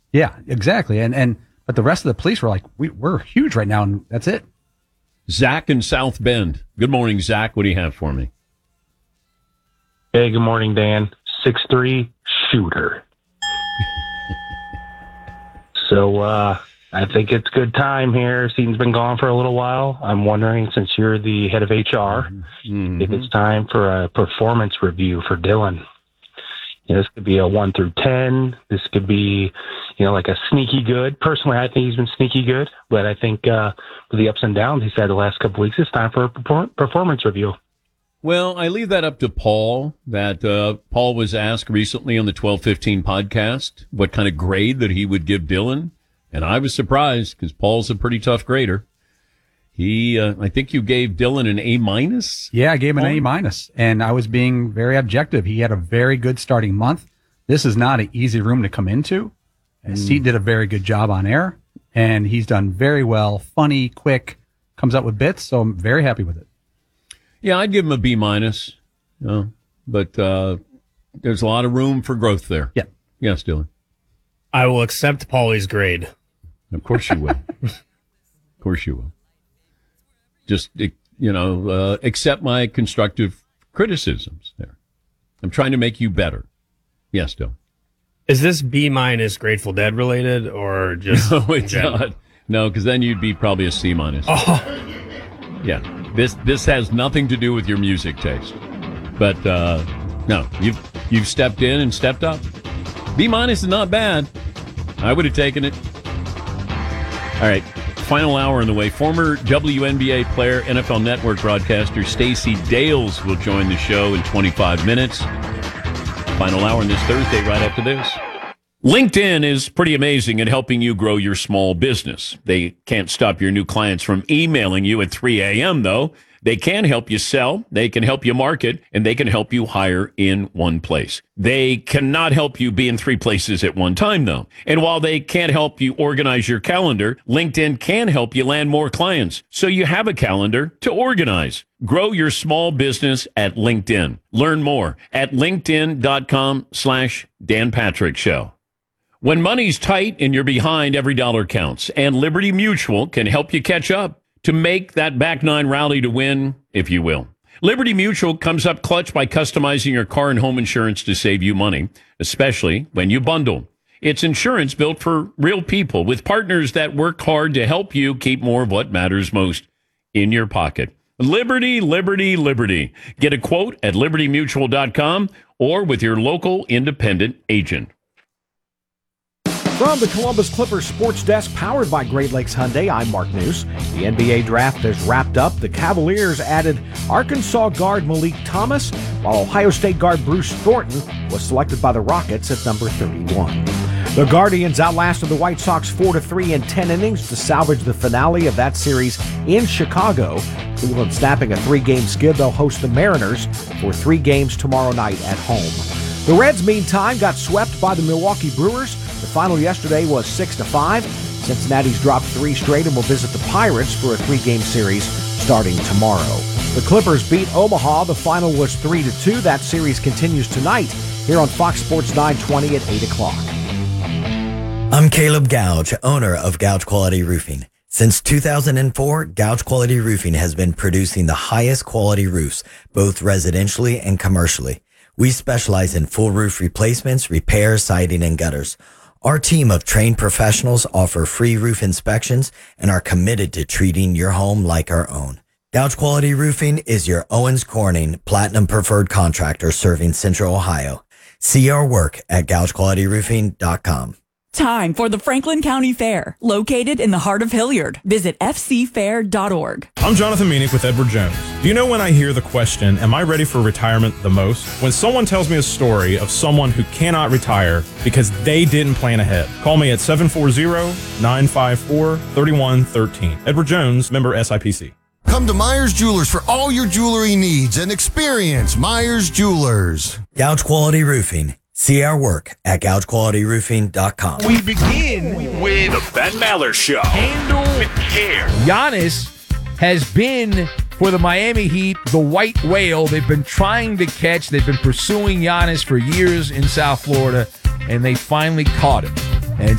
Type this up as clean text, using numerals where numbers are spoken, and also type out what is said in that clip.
Yeah, exactly. But the rest of the police were like, we're huge right now, and that's it. Zach in South Bend. Good morning, Zach. What do you have for me? Hey, good morning, Dan. 6'3" shooter. So I think it's good time here. Season's been gone for a little while. I'm wondering, since you're the head of HR, if it's time for a performance review for Dylan. This could be a 1 through 10. This could be, like a sneaky good. Personally, I think he's been sneaky good, but I think with the ups and downs he's had the last couple of weeks, it's time for a performance review. Well, I leave that up to Paul. Paul was asked recently on the 12:15 podcast what kind of grade that he would give Dylan, and I was surprised because Paul's a pretty tough grader. I think you gave Dylan an A-. Yeah, I gave him an A-, and I was being very objective. He had a very good starting month. This is not an easy room to come into. And Steve did a very good job on air, and he's done very well. Funny, quick, comes up with bits, so I'm very happy with it. Yeah, I'd give him a B-, but there's a lot of room for growth there. Yeah. Yes, Dylan. I will accept Paulie's grade. Of course you will. Of course you will. Just, accept my constructive criticisms there. I'm trying to make you better. Yes, Dylan. Is this B- Grateful Dead related or just? No, it's not. No, because then you'd be probably a C-. Oh. Yeah. This has nothing to do with your music taste. But no, you've stepped in and stepped up. B- is not bad. I would have taken it. All right. Final hour in the way. Former WNBA player, NFL Network broadcaster Stacey Dales will join the show in 25 minutes. Final hour on this Thursday right after this. LinkedIn is pretty amazing at helping you grow your small business. They can't stop your new clients from emailing you at 3 a.m., though. They can help you sell, they can help you market, and they can help you hire in one place. They cannot help you be in 3 places at one time, though. And while they can't help you organize your calendar, LinkedIn can help you land more clients so you have a calendar to organize. Grow your small business at LinkedIn. Learn more at linkedin.com/Dan Patrick Show. When money's tight and you're behind, every dollar counts, and Liberty Mutual can help you catch up to make that back nine rally to win, if you will. Liberty Mutual comes up clutch by customizing your car and home insurance to save you money, especially when you bundle. It's insurance built for real people with partners that work hard to help you keep more of what matters most in your pocket. Liberty, liberty, liberty. Get a quote at libertymutual.com or with your local independent agent. From the Columbus Clippers Sports Desk, powered by Great Lakes Hyundai, I'm Mark News. The NBA draft is wrapped up. The Cavaliers added Arkansas guard Malik Thomas, while Ohio State guard Bruce Thornton was selected by the Rockets at number 31. The Guardians outlasted the White Sox 4-3 in 10 innings to salvage the finale of that series in Chicago. Cleveland snapping a 3-game skid. They'll host the Mariners for 3 games tomorrow night at home. The Reds, meantime, got swept by the Milwaukee Brewers. The final yesterday was 6-5. Cincinnati's dropped 3 straight and will visit the Pirates for a 3-game series starting tomorrow. The Clippers beat Omaha. The final was 3-2. That series continues tonight here on Fox Sports 920 at 8 o'clock. I'm Caleb Gouge, owner of Gouge Quality Roofing. Since 2004, Gouge Quality Roofing has been producing the highest quality roofs, both residentially and commercially. We specialize in full roof replacements, repairs, siding, and gutters. Our team of trained professionals offer free roof inspections and are committed to treating your home like our own. Gouge Quality Roofing is your Owens Corning Platinum Preferred Contractor serving Central Ohio. See our work at gougequalityroofing.com. Time for the Franklin County Fair, located in the heart of Hilliard. Visit fcfair.org. I'm Jonathan Meanick with Edward Jones. Do you know when I hear the question, am I ready for retirement the most? When someone tells me a story of someone who cannot retire because they didn't plan ahead. Call me at 740-954-3113. Edward Jones, member SIPC. Come to Myers Jewelers for all your jewelry needs and experience Myers Jewelers. Gouge Quality Roofing. See our work at gougequalityroofing.com. We begin with the Ben Maller Show. Handle with care. Giannis has been, for the Miami Heat, the white whale they've been trying to catch. They've been pursuing Giannis for years in South Florida, and they finally caught him.